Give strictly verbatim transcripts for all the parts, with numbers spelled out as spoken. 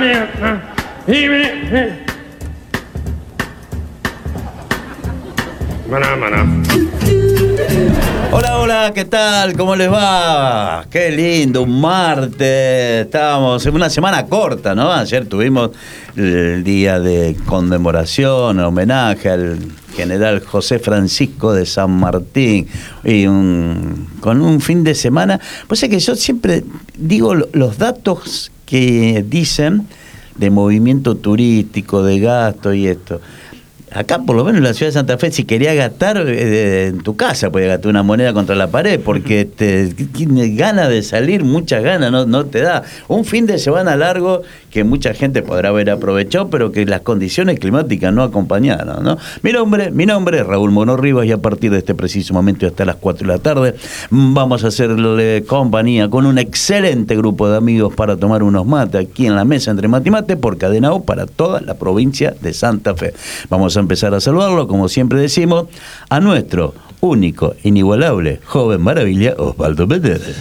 Maná, maná. Hola, hola, ¿qué tal? ¿Cómo les va? Qué lindo, un martes. Estábamos en una semana corta, ¿no? Ayer tuvimos el día de conmemoración, homenaje al general José Francisco de San Martín, y un, con un fin de semana. Pues es que yo siempre digo los datos que dicen de movimiento turístico, de gasto y esto. Acá, por lo menos en la ciudad de Santa Fe, si querías gastar eh, en tu casa, podías gastar una moneda contra la pared, porque te, tienes ganas de salir, muchas ganas, no, no te da. Un fin de semana largo que mucha gente podrá haber aprovechado, pero que las condiciones climáticas no acompañaron, ¿no? Mi nombre, mi nombre es Raúl Mono Rivas, y a partir de este preciso momento hasta las cuatro de la tarde vamos a hacerle compañía con un excelente grupo de amigos para tomar unos mates aquí en la mesa entre mate y mate por Cadena O para toda la provincia de Santa Fe. Vamos a empezar a saludarlo, como siempre decimos, a nuestro único, inigualable, joven maravilla, Osvaldo Pérez.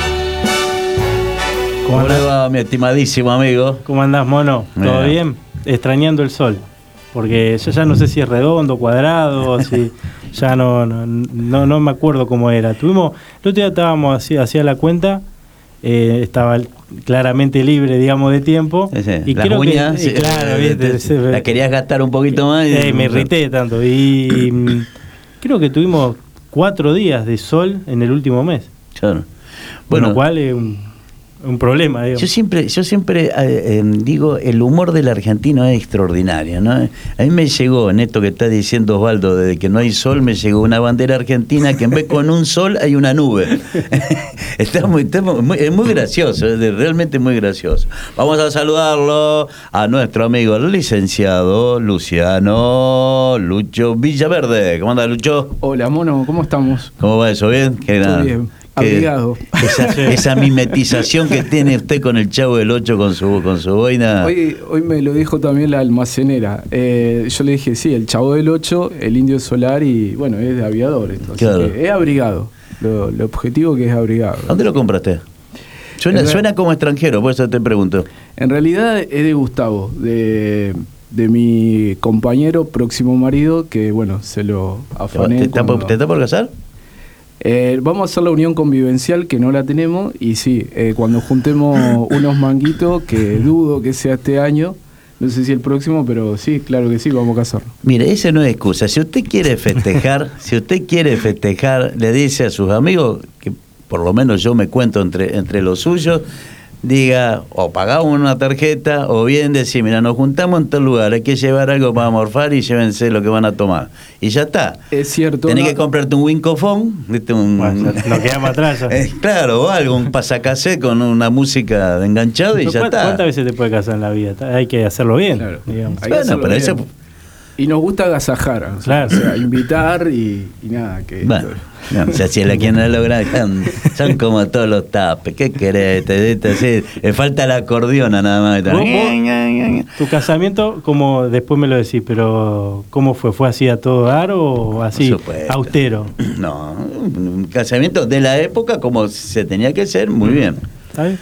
¿Cómo le va, mi estimadísimo amigo? ¿Cómo andás, mono? ¿Todo Mira. bien? Extrañando el sol, porque yo ya no sé si es redondo, cuadrado, si ya no, no, no, no me acuerdo cómo era. Tuvimos, el otro día estábamos así, hacía la cuenta, eh, estaba claramente libre, digamos, de tiempo. Sí, sí. Y Las creo uñas, que, eh, claro, eh, viste, te- se- la querías gastar un poquito más. Y, eh, me irrité tanto. Y mm, creo que tuvimos cuatro días de sol en el último mes. Claro. Bueno, Bueno, lo cual es un, un problema, digamos. Yo siempre, yo siempre eh, eh, digo, el humor del argentino es extraordinario, ¿no? A mí me llegó, en esto que está diciendo Osvaldo, desde que no hay sol, me llegó una bandera argentina que en vez con un sol hay una nube. Está muy, está muy- es muy gracioso, es de- realmente muy gracioso. Vamos a saludarlo a nuestro amigo el licenciado Luciano Lucho Villaverde. ¿Cómo anda, Lucho? Hola, mono, ¿cómo estamos? ¿Cómo va eso? ¿Bien? Qué Todo gran- bien, qué- abrigado. Esa, esa mimetización que tiene usted con el Chavo del Ocho con su, con su boina. Hoy, hoy me lo dijo también la almacenera. Eh, yo le dije, sí, el Chavo del Ocho, el Indio Solar y, bueno, es de aviador. Esto, así Claro. que es abrigado. Lo, lo objetivo que es abrigado. ¿Dónde lo compraste? Suena, En re- suena como extranjero, por eso te pregunto. En realidad es de Gustavo, de, de mi compañero, próximo marido, que, bueno, se lo ¿Te, afané. te está, por- cuando- te está por casar? Eh, vamos a hacer la unión convivencial, que no la tenemos, y sí, eh, cuando juntemos unos manguitos, que dudo que sea este año, no sé si el próximo, pero sí, claro que sí, vamos a casarnos. Mire, esa no es excusa. Si usted quiere festejar, si usted quiere festejar, le dice a sus amigos, que por lo menos yo me cuento entre, entre los suyos, diga, o pagamos una tarjeta, o bien decir, mira, nos juntamos en tal lugar, hay que llevar algo para morfar y llévense lo que van a tomar. Y ya está. Es cierto. Tenés no- que comprarte un Wincofone, ¿viste? Un, Bueno, lo quedamos atrás ya. Eh, claro, o algo, un pasacassette con una música de enganchado y Pero ya ¿cuántas- está. ¿Cuántas veces te puede casar en la vida? Hay que hacerlo bien, Claro. digamos. Hay que Bueno, hacerlo pero bien. eso- Y nos gusta agasajar, o sea, Claro. o sea, invitar y, y nada, que... Bueno, no, o sea, si la quien no logra, son, son como todos los tapes. ¿Qué querés? Te, te, te- le falta la acordeona nada más. ¿Vos- vos- Tu casamiento, como después me lo decís, pero ¿cómo fue? ¿Fue así a todo dar o así Por supuesto. austero? No, un casamiento de la época como se tenía que hacer, muy bien. ¿Sabes?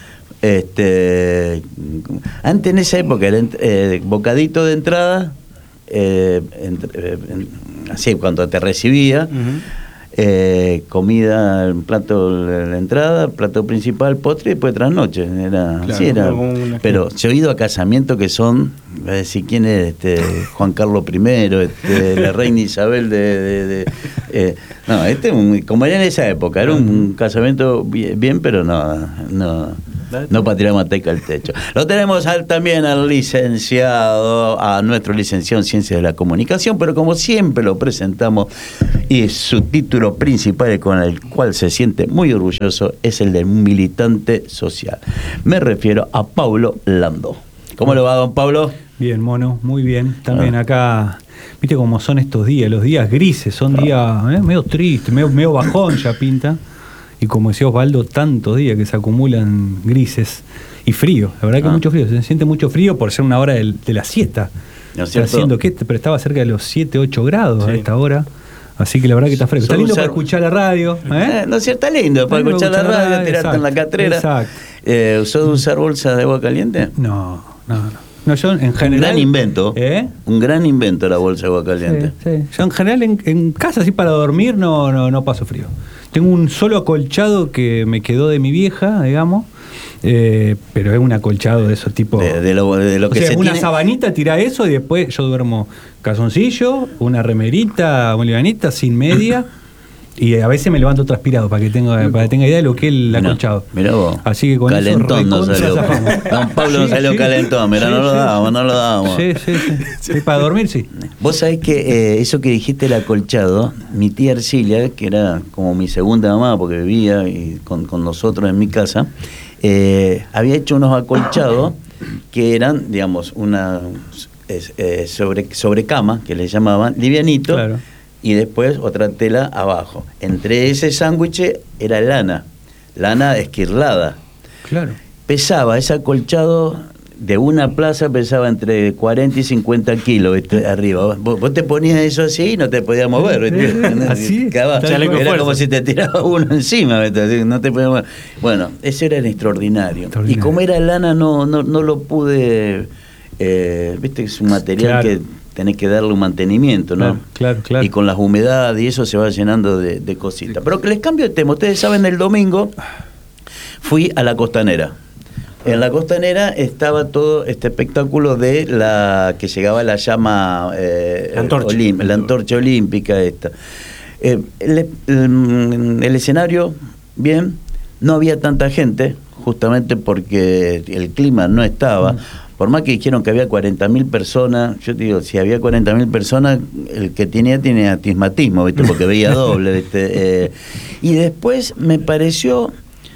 Este, antes en esa época era eh, bocadito de entrada, eh, entre- eh, en- así cuando te recibía, Ujú. eh, comida, el plato de la entrada, plato principal, postre y después trasnoche. Era, Claro, así era. como una- Pero yo he ido a casamientos que son, voy a decir quién es, este, Juan Carlos primero, este, la reina Isabel de, de- de- eh, no, este un- como era en esa época, era un casamiento bien, bien, pero no, no. No para tirar manteca al techo. Lo tenemos al, también al licenciado, a nuestro licenciado en Ciencias de la Comunicación, pero como siempre lo presentamos, y su título principal con el cual se siente muy orgulloso es el de militante social. Me refiero a Paulo Landó. ¿Cómo le va, don Pablo? Bien, mono, muy bien. También Ah. acá, viste cómo son estos días, los días grises, son días eh, medio tristes, medio, medio bajón ya pinta. Y como decía Osvaldo, tantos días que se acumulan grises y frío. La verdad que Ah. mucho frío, se siente mucho frío por ser una hora del- de la siesta. ¿No es Está cierto? haciendo que, pero estaba cerca de los siete, ocho grados Sí. a esta hora. Así que la verdad que está fresco. Está Son lindo ser- para escuchar la radio. ¿eh? Eh, no es cierto, está lindo para Está lindo escuchar la escuchar la radio, radio, tirarte en la exacto, catrera. exacto. Eh, ¿Usó de usar bolsa de agua caliente? No, no, no. No, yo en general, un gran invento. ¿Eh? Un gran invento la bolsa de agua caliente. Sí, sí. Yo en general en, en casa, así para dormir, no, no, no paso frío. Tengo un solo acolchado que me quedó de mi vieja, digamos, eh, pero es un acolchado de esos tipos. De, de lo, de lo o que sea, se una tiene... sabanita, tira eso y después yo duermo calzoncillo, una remerita, una libanita, sin media. Y a veces me levanto transpirado para que tenga, para que tenga idea de lo que es el acolchado. Mirá vos. Así que con calentón eso no salió. zafamos. Don Pablo Sí, no salió sí. calentón, mirá, Sí, no lo sí, dábamos, sí. no lo dábamos. Sí, sí, sí, sí. Para dormir, sí. Vos sabés que eh, eso que dijiste el acolchado, mi tía Ercilia, que era como mi segunda mamá porque vivía y con, con nosotros en mi casa, eh, había hecho unos acolchados que eran, digamos, una eh, sobre, sobre cama, que le llamaban, livianito. Claro. Y después otra tela abajo. Entre ese sándwich era lana, lana esquirlada. Claro. Pesaba, ese acolchado de una plaza pesaba entre cuarenta y cincuenta kilos, ¿viste? Arriba. Vos, vos te ponías eso así y no te podías mover, ¿viste? Así, Quedaba- chaleco era fuerza. como si te tiraba uno encima, ¿viste? Así, no te podías mover. Bueno, ese era extraordinario. Extraordinario. Y como era lana no, no, no lo pude, eh, viste, es un material Claro. que tenés que darle un mantenimiento, ¿no? Claro, claro, claro. Y con las humedades y eso se va llenando de, de cositas. Pero que les cambio de tema. Ustedes saben, el domingo fui a la Costanera. En la Costanera estaba todo este espectáculo de la que llegaba la llama eh, La antorcha. olim- la antorcha olímpica esta. Eh, el, el- el escenario, bien, no había tanta gente, justamente porque el clima no estaba. Por más que dijeron que había cuarenta mil personas, yo te digo, si había cuarenta mil personas, el que tenía tiene astigmatismo, ¿viste? Porque veía doble, ¿viste? Eh, y después me pareció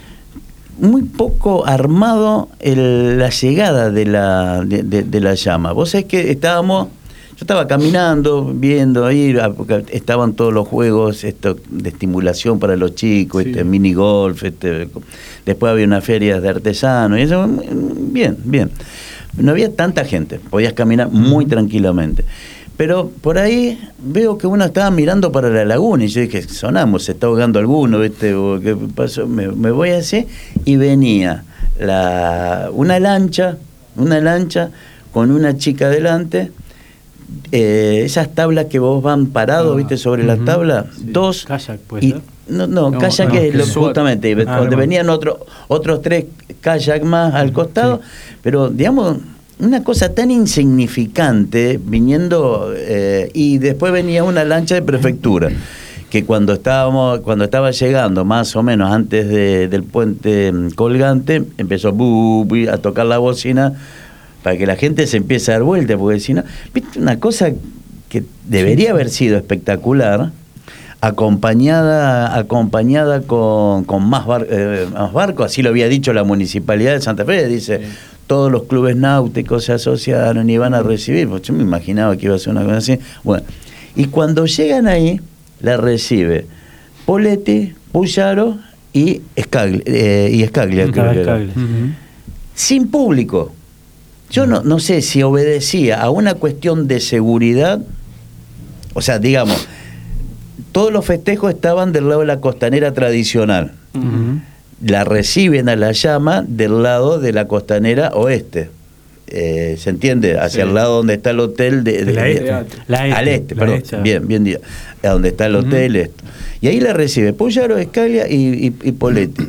muy poco armado el- la llegada de la, de, de- de la llama. Vos sabés que estábamos, yo estaba caminando, viendo ahí, ah, porque estaban todos los juegos esto, de estimulación para los chicos, Sí. este, mini golf, este, después había unas ferias de artesanos, y eso, bien, bien. No había tanta gente, podías caminar muy tranquilamente. Pero por ahí veo que uno estaba mirando para la laguna y yo dije, sonamos, se está ahogando alguno, ¿viste? O, ¿qué pasó? Me, me voy así y venía la, una lancha, una lancha con una chica adelante, eh, esas tablas que vos van parados, Ah, ¿viste? Sobre ujú, la tabla, sí. dos. Kayak, ¿puede y, ser? no, no, No, kayak no, es lo- swap. justamente, y Ah, donde no. venían otro, otros tres kayak más al costado, pero digamos, una cosa tan insignificante viniendo, eh, y después venía una lancha de prefectura, que cuando estábamos, cuando estaba llegando, más o menos antes de- del puente mm, colgante, empezó bu, bu, a tocar la bocina para que la gente se empiece a dar vuelta, porque si no, viste, una cosa que debería haber sido espectacular, acompañada acompañada con, con más, bar- eh, más barcos, así lo había dicho la Municipalidad de Santa Fe, dice, Sí. todos los clubes náuticos se asociaron y van a recibir, porque yo me imaginaba que iba a ser una cosa así. Bueno, y cuando llegan ahí, la recibe Poletti, Puyaro y Scaglia, eh, y Scaglia, creo Estaba que era. Scaglia, sí. Ujú. Sin público. Yo no, no sé si obedecía a una cuestión de seguridad, o sea, digamos, todos los festejos estaban del lado de la costanera tradicional. Ujú. La reciben a la llama del lado de la costanera oeste. Eh, ¿Se entiende? Hacia Sí. el lado donde está el hotel de, De la de- este. La este. al este, La perdón. este. Bien, bien, dicho. A donde está el hotel. Esto. Y ahí la recibe Puyaro, Scaglia y, y, y Poletti.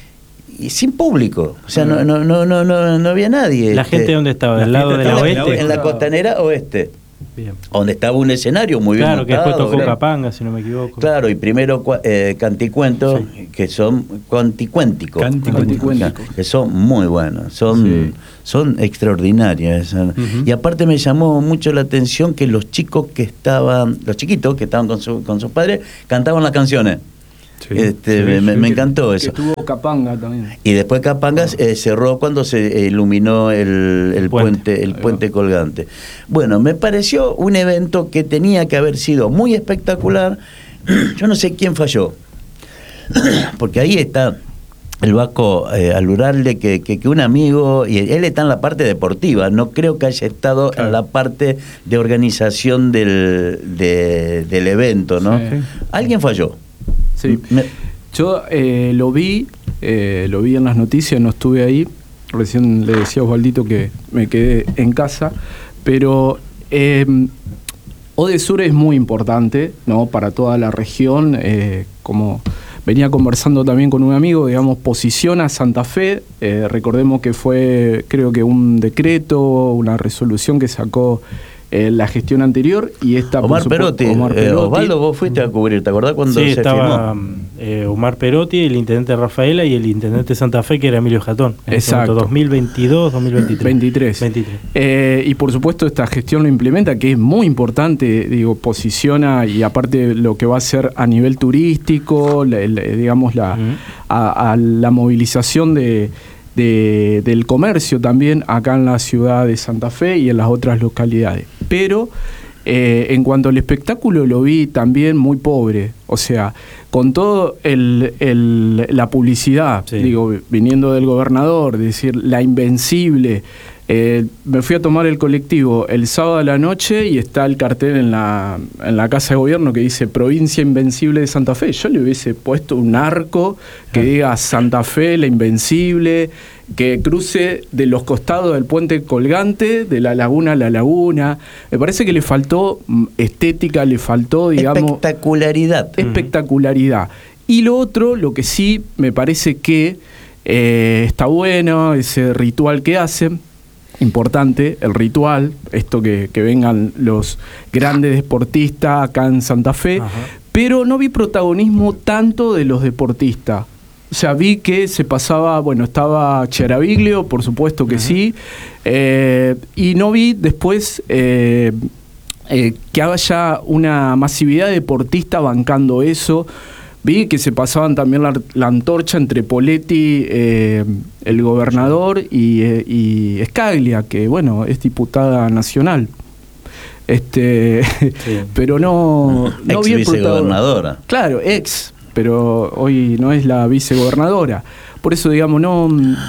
Y sin público. O sea, no, no, no, no, no, no había nadie. ¿La este. gente dónde estaba? ¿Del La lado gente de la estaba en oeste? la En la costanera oeste. Bien. Donde estaba un escenario muy bien Claro, que después montado, tocó claro. Capanga, si no me equivoco. Claro, y primero cua- eh, canticuentos, Sí. que son cuanticuénticos, Cuanticuénticos. que son muy buenos, son, Sí. son extraordinarias. Son- Ujú. Y aparte me llamó mucho la atención que los chicos que estaban, los chiquitos que estaban con, su, con sus padres, cantaban las canciones. Sí, Este, sí, me, me- sí. me encantó Que eso. tuvo Capanga también. Y después Capangas eh, cerró cuando se iluminó el, el Puente. puente, el Ahí va. puente colgante. Bueno, me pareció un evento que tenía que haber sido muy espectacular. Yo no sé quién falló, porque ahí está el Vasco eh, Aluralde, que, que, que un amigo, y él está en la parte deportiva, no creo que haya estado Claro. en la parte de organización del, de- del evento, ¿no? Sí. Alguien falló. Sí. Me- Yo eh, lo vi, eh, lo vi en las noticias, no estuve ahí. recién le decía a Osvaldito que me quedé en casa, pero eh, Odesur es muy importante, ¿no? Para toda la región, eh, como venía conversando también con un amigo, digamos, posiciona a Santa Fe, eh, recordemos que fue, creo que un decreto, una resolución que sacó eh, la gestión anterior, y esta Omar por supuesto, Perotti, Omar eh, Perotti. Osvaldo, vos fuiste a cubrir, ¿te acordás cuando Sí, se estaba firmó? eh, Omar Perotti, el intendente Rafaela y el intendente de Santa Fe, que era Emilio Jatón. En ese Exacto. momento, dos mil veintidós, dos mil veintitrés. veintitrés. veintitrés. Eh, y por supuesto esta gestión lo implementa, que es muy importante, digo, posiciona, y aparte lo que va a hacer a nivel turístico, la, la, digamos, la, Uh-huh. a, a la movilización de, de, del comercio también acá en la ciudad de Santa Fe y en las otras localidades. Pero eh, en cuanto al espectáculo lo vi también muy pobre, o sea, con todo el, el, la publicidad, Sí. digo, viniendo del gobernador, decir, la Invencible. Eh, me fui a tomar el colectivo el sábado a la noche y está el cartel en la, en la Casa de Gobierno que dice Provincia Invencible de Santa Fe. Yo le hubiese puesto un arco que diga Santa Fe, la Invencible, que cruce de los costados del puente colgante, de la laguna a la laguna. Me parece que le faltó mm, estética, le faltó, digamos... Espectacularidad. espectacularidad. Y lo otro, lo que sí me parece que eh, está bueno, ese ritual que hacen, importante, el ritual, esto que, que vengan los grandes deportistas acá en Santa Fe, Ajá. pero no vi protagonismo tanto de los deportistas. O sea, vi que se pasaba, bueno, estaba Cheraviglio, por supuesto que sí, eh, y no vi después... Eh, Eh, que haya una masividad deportista bancando eso. Vi que se pasaban también la, la antorcha entre Poletti, eh, el gobernador, y, eh, y Scaglia, que bueno, es diputada nacional. Este, Sí. pero no, no Ex vi el vicegobernadora. protagon- Claro, ex, pero hoy no es la vicegobernadora. Por eso, digamos, no,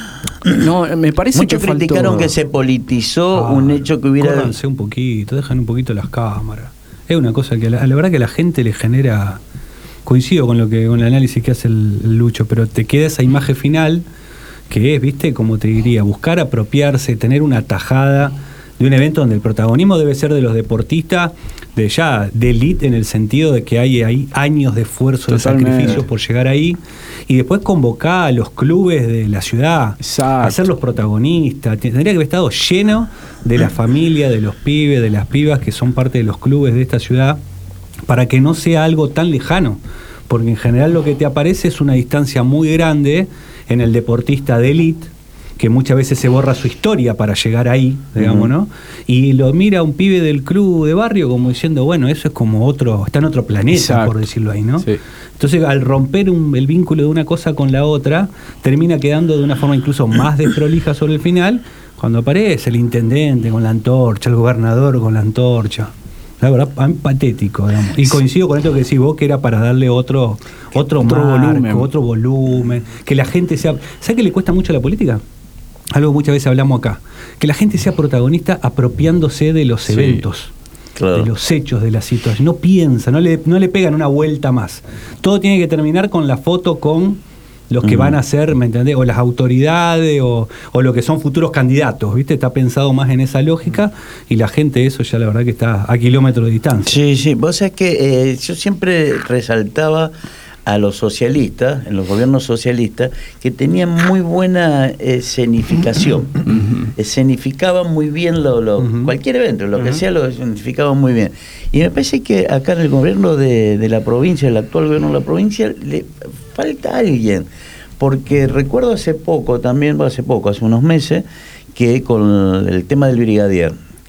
no me parece Muchos que faltó- criticaron que se politizó Ah, un hecho que hubiera... Córranse un poquito, dejan un poquito las cámaras. Es una cosa que a la, a la verdad que a la gente le genera. Coincido con lo que con el análisis que hace el, el Lucho, pero te queda esa imagen final que es, viste, como te diría, buscar apropiarse, tener una tajada de un evento donde el protagonismo debe ser de los deportistas, de ya, de elite, en el sentido de que hay, hay años de esfuerzo, Totalmente. de sacrificios por llegar ahí, y después convocar a los clubes de la ciudad, Exacto. a ser los protagonistas. Tendría que haber estado lleno de la familia, de los pibes, de las pibas que son parte de los clubes de esta ciudad, para que no sea algo tan lejano, porque en general lo que te aparece es una distancia muy grande en el deportista de élite, que muchas veces se borra su historia para llegar ahí, digamos, Uh-huh. ¿no? Y lo mira un pibe del club de barrio como diciendo, bueno, eso es como otro, está en otro planeta, Exacto. por decirlo ahí, ¿no? Sí. Entonces, al romper un- el vínculo de una cosa con la otra, termina quedando de una forma incluso más desprolija sobre el final, cuando aparece el intendente con la antorcha, el gobernador con la antorcha. La verdad, pa- patético, digamos. Y coincido con esto que decís vos, que era para darle otro, otro, Otro marco, volumen. otro volumen, que la gente sea... ¿Sabes qué le cuesta mucho a la política? Algo que muchas veces hablamos acá. Que la gente sea protagonista apropiándose de los Sí. eventos. Claro. De los hechos, de la situación. No piensa, no le, no le pegan una vuelta más. Todo tiene que terminar con la foto con los que Ujú. van a ser, ¿me entendés? O las autoridades o, o lo que son futuros candidatos, ¿viste? Está pensado más en esa lógica y la gente eso ya la verdad que está a kilómetros de distancia. Sí, sí. Vos sabés que eh, yo siempre resaltaba a los socialistas, en los gobiernos socialistas, que tenían muy buena escenificación. Escenificaban muy bien lo, lo- Ujú. cualquier evento, lo que Ujú. sea, lo escenificaban muy bien. Y me parece que acá en el gobierno de, de la provincia, el actual gobierno de la provincia, le falta alguien. Porque recuerdo hace poco, también, hace poco, hace unos meses, que con el tema del brigadier,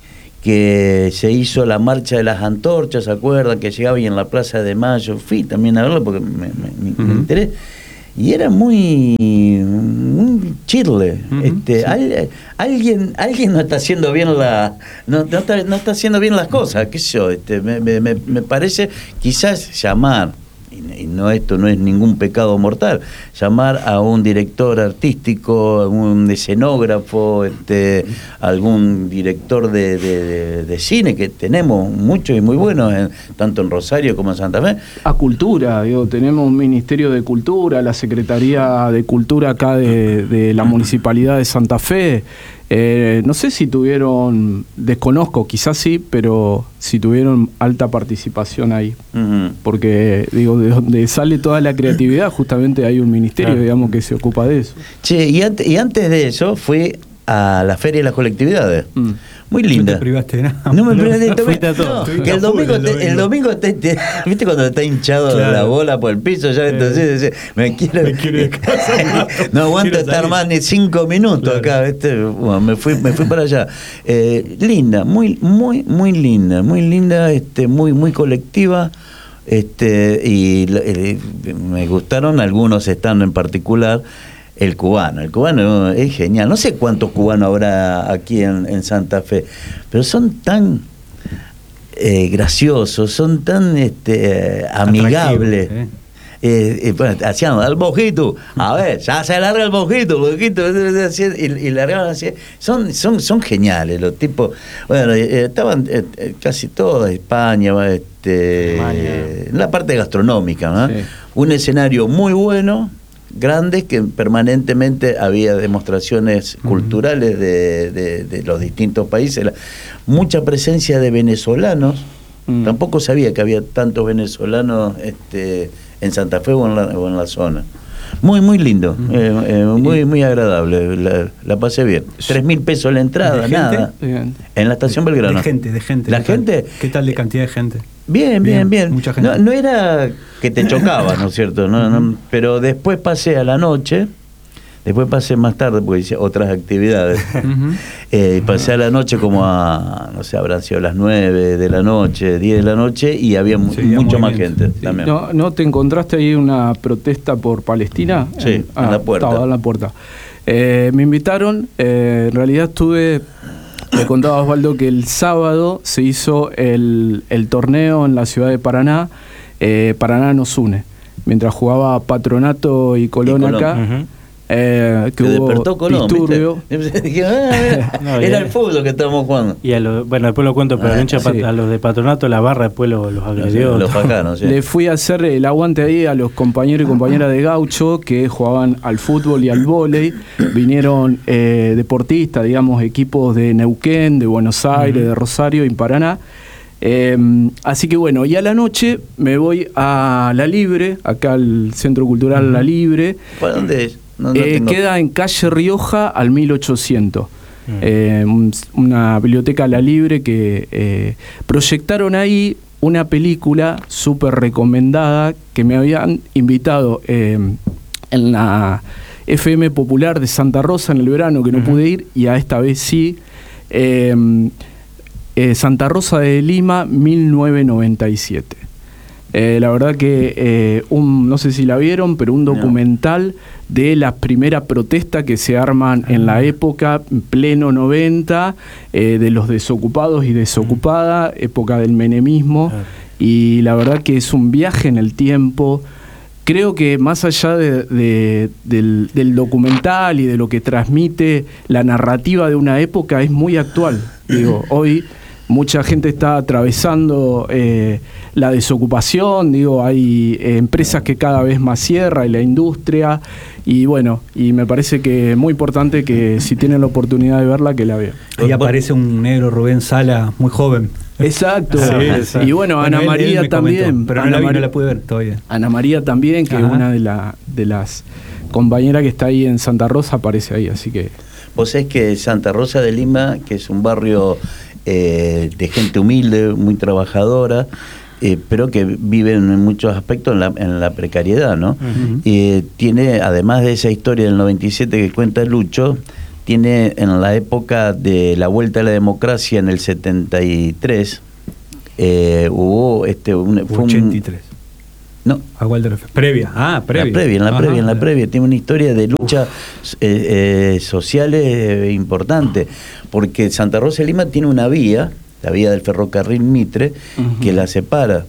que se hizo la marcha de las antorchas, ¿se acuerdan? Que llegaba y en la Plaza de Mayo, fui también a verlo porque me, me- me Ujú. enteré, y era muy, muy chirle. Ujú, este, sí. al- alguien, alguien no está haciendo bien la, no, no está, no está haciendo bien las cosas, qué sé yo, este, me, me- me- me parece quizás llamar y, y no, esto no es ningún pecado mortal, llamar a un director artístico, un escenógrafo, este, algún director de, de, de, de cine, que tenemos muchos y muy buenos, en, tanto en Rosario como en Santa Fe. A cultura, digo, tenemos un Ministerio de Cultura, la Secretaría de Cultura acá de, de la Municipalidad de Santa Fe. Eh, no sé si tuvieron, desconozco, quizás sí, pero si tuvieron alta participación ahí. Uh-huh. Porque, digo, de donde sale toda la creatividad, justamente hay un ministerio, Claro. digamos, que se ocupa de eso. Che, y, ante, y antes de eso fui a la Feria de las Colectividades. Mm. Muy No linda. te privaste de nada. No me privé de tomar- fuiste a todo. no, que el domingo, te- el domingo te, te- viste cuando está hinchado Claro. la bola por el piso, ya entonces dice, me quiero, Me quiero ir a casa. no aguanto Quiero estar salir. más ni cinco minutos Claro. acá, ¿viste? Bueno, me fui, me fui para allá. Eh, linda, muy, muy, muy linda, muy linda, este, muy, muy colectiva. Este, y eh, me gustaron algunos estando en particular. El cubano, el cubano es genial. No sé cuántos cubanos habrá aquí en, en Santa Fe, pero son tan eh, graciosos, son tan este, eh, amigables. Atractivo, ¿eh? Eh, eh, bueno, hacían el mojito, a ver, ya se larga el mojito, mojito, y, y largaban así. Son, son, son geniales los tipos. Bueno, eh, estaban eh, eh, casi todos de España, este, Alemania. en la parte gastronómica, ¿no? Sí. Un escenario muy bueno, grande, que permanentemente había demostraciones Ujú. culturales de, de- de los distintos países, la- mucha presencia de venezolanos. Mm. Tampoco sabía que había tantos venezolanos este, en Santa Fe o en la, o en la zona. Muy, muy lindo, Ujú. eh, eh, muy, muy agradable, la, la pasé bien. Tres mil pesos la entrada, ¿De gente? nada. Bien. En la estación Belgrano. De gente, de gente. ¿La ¿qué tal? gente? ¿Qué tal de cantidad de gente? Bien, bien, Bien, bien. mucha gente. No, no era que te chocaba, ¿no es cierto? No, no, pero después pasé a la noche, después pasé más tarde porque hice otras actividades. Ujú. Eh, pasé a la noche como a, no sé, habrán sido las nueve de la noche, diez de la noche, y había mu- Sí, había mucho más movimiento. gente Sí. también. ¿No, ¿No te encontraste ahí una protesta por Palestina? Sí, en la puerta. Estaba en la puerta. Eh, me invitaron, eh, en realidad estuve, le contaba a Osvaldo que el sábado se hizo el, el torneo en la ciudad de Paraná, eh, Paraná nos une, mientras jugaba Patronato y Colón, Colón. acá. Ujú. Eh, que Se hubo despertó Colón, disturbio. ¿viste? Dije, ah, mira, No, era ya- el fútbol que estábamos jugando. Y a los, bueno, después lo cuento, pero Ah, el hincha pat- sí. a los de Patronato, la barra después los, los agredió. Los facanos, sí. Le fui a hacer el aguante ahí a los compañeros y compañeras de Gaucho que jugaban al fútbol y al vóley. Vinieron eh, deportistas, digamos, equipos de Neuquén, de Buenos Aires, de Rosario y Paraná. Eh, así que bueno, y a la noche me voy a La Libre, acá al Centro Cultural La Libre. ¿Para dónde es? No, no Eh, tengo- queda en calle Rioja al mil ochocientos. Mm. Eh, un- una biblioteca a la libre que eh, proyectaron ahí una película súper recomendada que me habían invitado eh, en la F M Popular de Santa Rosa en el verano, que no Ujú. pude ir, y a esta vez sí. Eh, eh, Santa Rosa de Lima, mil novecientos noventa y siete. Eh, la verdad que, eh, un, no sé si la vieron, pero un No. documental de las primeras protestas que se arman en la época, en pleno noventa, eh, de los desocupados y desocupadas, época del menemismo, Ah. y la verdad que es un viaje en el tiempo. Creo que más allá de- de- del, del documental y de lo que transmite la narrativa de una época, es muy actual. Digo, hoy mucha gente está atravesando eh, la desocupación, digo, hay eh, empresas que cada vez más cierran y la industria, y bueno, y me parece que es muy importante que si tienen la oportunidad de verla, que la vean. Ahí aparece un negro Rubén Sala, muy joven. Exacto. Sí, exacto. Y bueno, Ana él- él María me también. comentó, pero no Ana la vi, no María- la pude ver todavía. Ana María también, que es Ajá. una de, la, de las compañeras que está ahí en Santa Rosa, aparece ahí, así que... Vos sabés que Santa Rosa de Lima, que es un barrio eh, de gente humilde, muy trabajadora, eh, pero que vive en muchos aspectos en la, en la precariedad, ¿no? Ujú. Eh, tiene, además de esa historia del noventa y siete que cuenta Lucho, tiene en la época de la vuelta a la democracia en el setenta y tres, eh, hubo este un, fue un- ochenta y tres. no, ¿A cuál te refieres? Previa. Ah, previa. la previa, en la Ajá. previa, en la previa. Tiene una historia de lucha eh, eh, sociales eh, importante, porque Santa Rosa de Lima tiene una vía, la vía del ferrocarril Mitre, Ujú. que la separa.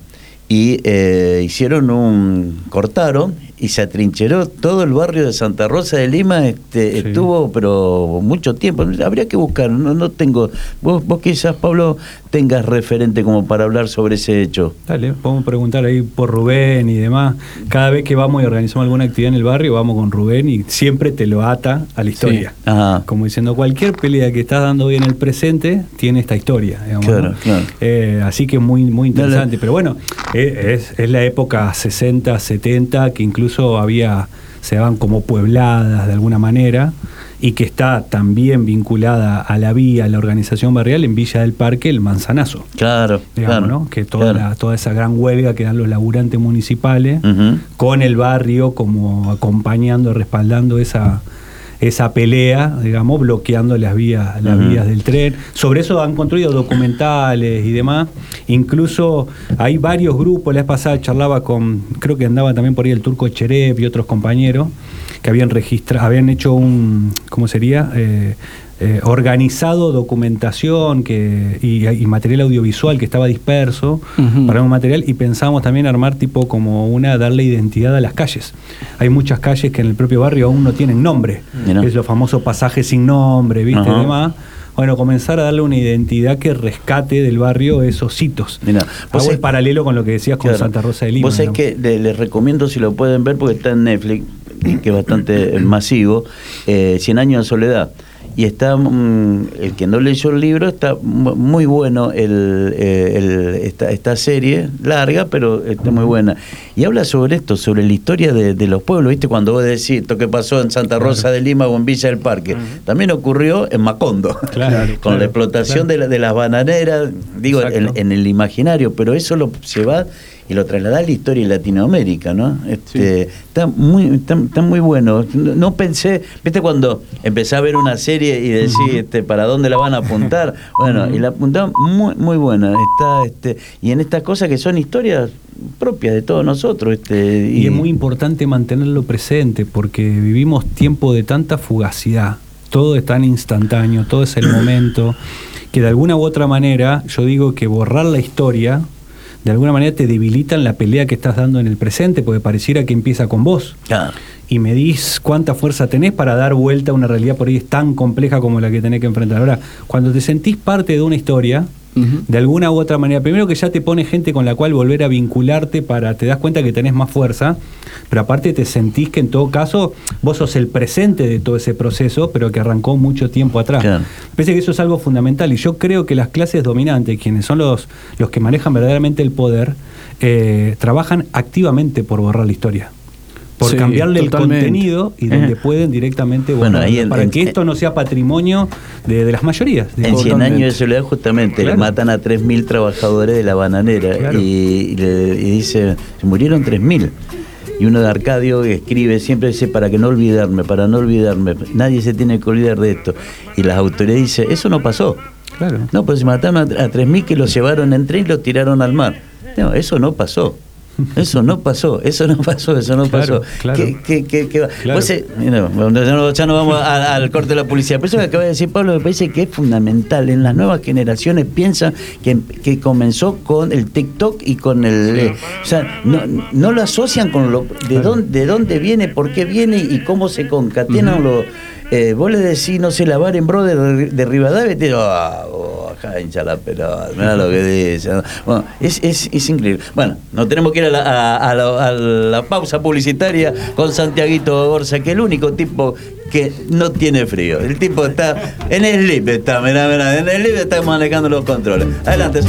y eh, hicieron un, cortaron y se atrincheró todo el barrio de Santa Rosa de Lima, este, Sí. estuvo pero mucho tiempo, habría que buscar, no, no tengo, vos, vos quizás, Pablo, tengas referente como para hablar sobre ese hecho. Dale, podemos preguntar ahí por Rubén y demás. Cada vez que vamos y organizamos alguna actividad en el barrio, vamos con Rubén y siempre te lo ata a la historia. Sí. Ajá. Como diciendo, cualquier pelea que estás dando hoy en el presente tiene esta historia. Digamos, Claro, ¿no? claro. Eh, así que muy, muy interesante. Dale. Pero bueno, eh, es, es la época sesenta, setenta, que incluso había, se daban como puebladas de alguna manera, y que está también vinculada a la vía, a la organización barrial en Villa del Parque, el Manzanazo. Claro, Digamos, claro. ¿no? Que toda, claro. la, toda esa gran huelga que dan los laburantes municipales, Ujú. con el barrio como acompañando, respaldando esa, esa pelea, digamos, bloqueando las vías, las Ujú. vías del tren. Sobre eso han construido documentales y demás. Incluso hay varios grupos. La vez pasada charlaba con, creo que andaba también por ahí el Turco Cherep y otros compañeros, que habían registrado, habían hecho un, ¿cómo sería? Eh, eh, organizado documentación que, y, y material audiovisual que estaba disperso Ujú. para un material, y pensamos también armar tipo como una, darle identidad a las calles. Hay muchas calles que en el propio barrio aún no tienen nombre, Mirá. es los famosos pasajes sin nombre, ¿viste? Ajá. Y demás. Bueno, comenzar a darle una identidad que rescate del barrio esos hitos. Mirá, vos Hago sabés- el paralelo con lo que decías con Claro. Santa Rosa de Lima. Vos sabés digamos. que le- les recomiendo, si lo pueden ver, porque está en Netflix, que es bastante masivo, eh, Cien años de soledad. Y está, mm, el que no leyó el libro, está mu- muy bueno el, eh, el- esta, esta serie, larga, pero está muy buena. Y habla sobre esto, sobre la historia de, de los pueblos, ¿viste? Cuando vos decís esto que pasó en Santa Rosa de Lima o en Villa del Parque, también ocurrió en Macondo, Claro, con claro, la explotación claro. de, la- de las bananeras, digo, en, Exacto. en el imaginario, pero eso lo se va y lo trasladá a la historia de Latinoamérica, ¿no? Este, está muy, está, está muy bueno. No, no pensé, viste cuando empecé a ver una serie y decís, este, ¿para dónde la van a apuntar? Bueno, y la apuntaron muy, muy buena. Está, este, y en estas cosas que son historias propias de todos nosotros. Este, Y es muy importante mantenerlo presente porque vivimos tiempo de tanta fugacidad. Todo es tan instantáneo, todo es el momento, que de alguna u otra manera, yo digo que borrar la historia, de alguna manera te debilita en la pelea que estás dando en el presente, porque pareciera que empieza con vos. Claro. Y medís cuánta fuerza tenés para dar vuelta a una realidad por ahí es tan compleja como la que tenés que enfrentar. Ahora, cuando te sentís parte de una historia, Ujú. de alguna u otra manera, primero que ya te pone gente con la cual volver a vincularte, para te das cuenta que tenés más fuerza, pero aparte te sentís que en todo caso vos sos el presente de todo ese proceso, pero que arrancó mucho tiempo atrás. Claro. Parece que eso es algo fundamental, y yo creo que las clases dominantes, quienes son los, los que manejan verdaderamente el poder, eh, trabajan activamente por borrar la historia. Por Sí, cambiarle totalmente. el contenido y donde Ajá. pueden directamente Bueno, borrarlo, ahí en- para en- que esto no sea patrimonio de, de las mayorías. En Digo, Cien totalmente. años de soledad justamente Claro. le matan a tres mil trabajadores de la bananera. Claro. y, y le- y dice, se murieron tres mil. Y uno de Arcadio que escribe, siempre dice, para que no olvidarme, para no olvidarme, nadie se tiene que olvidar de esto. Y las autoridades dicen, eso no pasó. Claro. No, pues se mataron a, a tres mil que los llevaron en tren y los tiraron al mar. No, eso no pasó. Eso no pasó, eso no pasó, eso no Claro, pasó. claro. ¿Qué, qué, qué, qué va? Claro. Vos, eh, mira, bueno, ya, no, ya no vamos a- al corte de la publicidad. Pero eso que acaba de decir Pablo me parece que es fundamental. En las nuevas generaciones piensan que, que comenzó con el TikTok y con el... eh, o sea, no, no lo asocian con lo de, Claro. dónde, de dónde viene, por qué viene y cómo se concatenan los... Eh, vos le decís, no sé, la Bar en Brother de, de Rivadavia y te digo, ah, oh, ajá, hincha la pelota, mirá lo que dice. ¿no? Bueno, es, es, es increíble. Bueno, nos tenemos que ir a la, a, a la, a la pausa publicitaria con Santiaguito Borsa, que es el único tipo que no tiene frío. El tipo está en el slip, está, mirá, mirá, en el slip está manejando los controles. Adelante.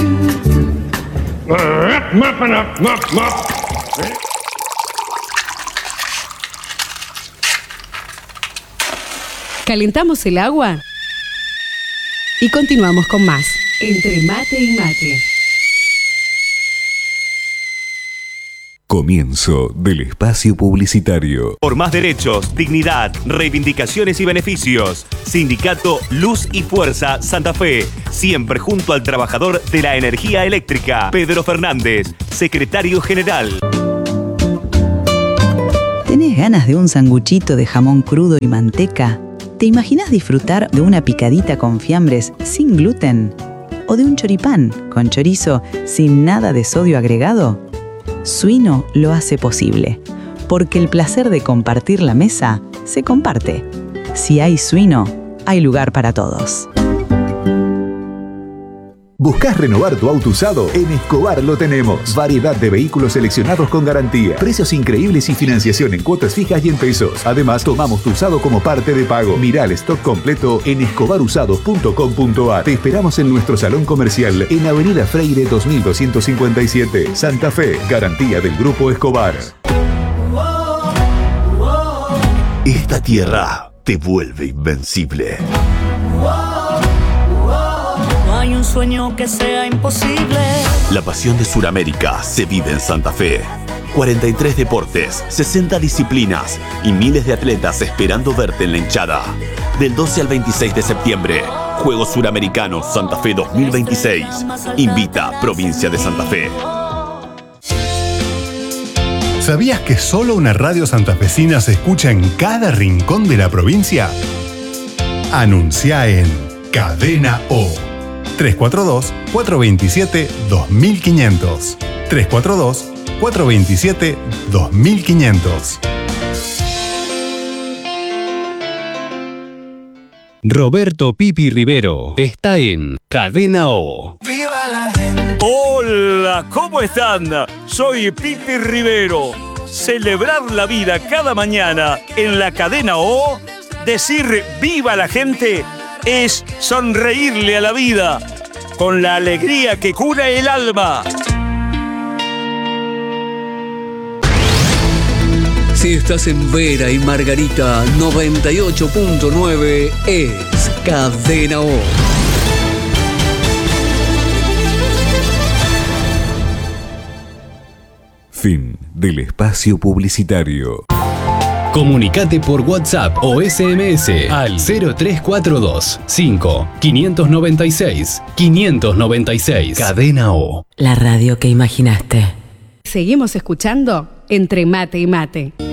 Calentamos el agua y continuamos con más. Entre mate y mate. Comienzo del espacio publicitario. Por más derechos, dignidad, reivindicaciones y beneficios. Sindicato Luz y Fuerza Santa Fe. Siempre junto al trabajador de la energía eléctrica. Pedro Fernández, secretario general. ¿Tenés ganas de un sanguchito de jamón crudo y manteca? ¿Te imaginas disfrutar de una picadita con fiambres sin gluten? ¿O de un choripán con chorizo sin nada de sodio agregado? Suino lo hace posible, porque el placer de compartir la mesa se comparte. Si hay Suino, hay lugar para todos. ¿Buscás renovar tu auto usado? En Escobar lo tenemos. Variedad de vehículos seleccionados con garantía, precios increíbles y financiación en cuotas fijas y en pesos. Además, tomamos tu usado como parte de pago. Mirá el stock completo en escobar usados punto com punto a r. Te esperamos en nuestro salón comercial en Avenida Freire dos mil doscientos cincuenta y siete, Santa Fe. Garantía del Grupo Escobar. Esta tierra te vuelve invencible. No hay un sueño que sea imposible. La pasión de Sudamérica se vive en Santa Fe. cuarenta y tres deportes, sesenta disciplinas y miles de atletas esperando verte en la hinchada. Del doce al veintiséis de septiembre, Juegos Suramericanos Santa Fe dos mil veintiséis. Invita Provincia de Santa Fe. ¿Sabías que solo una radio santafesina se escucha en cada rincón de la provincia? Anuncia en Cadena O. tres cuatro dos, cuatro dos siete, dos mil quinientos. tres cuatro dos, cuatro dos siete, dos mil quinientos. Roberto Pipi Rivero está en Cadena O. Hola, ¿cómo están? Soy Pipi Rivero. Celebrar la vida cada mañana en la Cadena O, decir viva la gente, es sonreírle a la vida con la alegría que cura el alma. Si estás en Vera y Margarita, noventa y ocho punto nueve es Cadena O. Fin del espacio publicitario. Comunicate por WhatsApp o S M S al cero tres cuatro dos, cinco, cinco nueve seis, cinco nueve seis. Cadena O. La radio que imaginaste. Seguimos escuchando Entre Mate y Mate.